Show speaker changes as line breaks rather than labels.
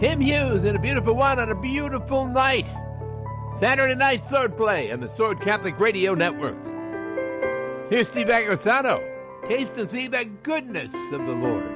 Tim Hughes and a beautiful one on a beautiful night. Saturday night sword play on the Sword Catholic Radio Network. Here's Steve Agosano. Taste and see the goodness of the Lord.